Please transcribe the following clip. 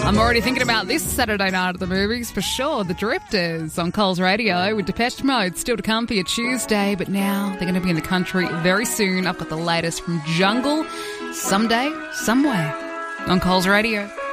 I'm already thinking about this Saturday night at the movies for sure. The Drifters on Coles Radio with Depeche Mode still to come for your Tuesday, but now they're going to be in the country very soon. I've got the latest from Jungle, Someday, Somewhere on Coles Radio.